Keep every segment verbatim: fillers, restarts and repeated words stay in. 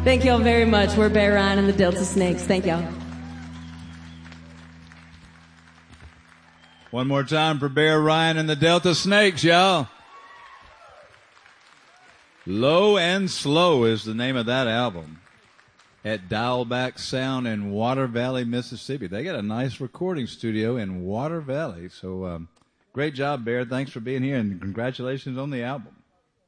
Thank you all very much. We're Bear Ryan and the Delta Snakes. Thank y'all. One more time for Bear Ryan and the Delta Snakes, y'all. Low and Slow is the name of that album. At Dialback Sound in Water Valley, Mississippi. They got a nice recording studio in Water Valley. So, um, great job, Bear. Thanks for being here, and congratulations on the album.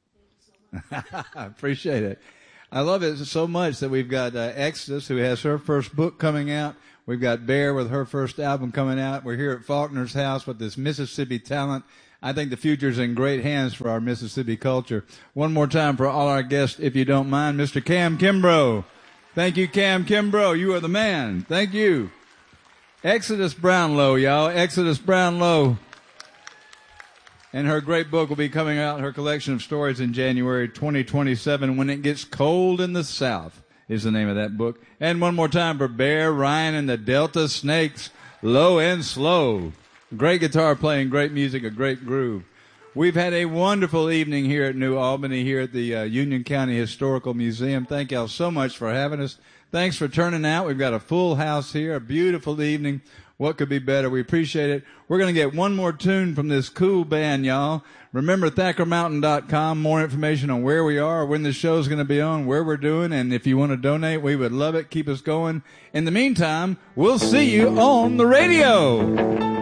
I appreciate it. I love it so much that we've got uh, Exodus, who has her first book coming out. We've got Bear with her first album coming out. We're here at Faulkner's house with this Mississippi talent. I think the future's in great hands for our Mississippi culture. One more time for all our guests, if you don't mind, Mister Cam Kimbrough. Thank you, Cam Kimbrough. You are the man. Thank you. Exodus Brownlow, y'all. Exodus Brownlow. And her great book will be coming out, her collection of stories, in January twenty twenty-seven. When It Gets Cold in the South is the name of that book. And one more time for Bear Ryan and the Delta Snakes, Low and Slow. Great guitar playing, great music, a great groove. We've had a wonderful evening here at New Albany, here at the uh, Union County Historical Museum. Thank y'all so much for having us. Thanks for turning out. We've got a full house here, a beautiful evening. What could be better? We appreciate it. We're going to get one more tune from this cool band, y'all. Remember Thacker Mountain dot com, more information on where we are, when the show's going to be on, where we're doing, and if you want to donate, we would love it. Keep us going. In the meantime, we'll see you on the radio.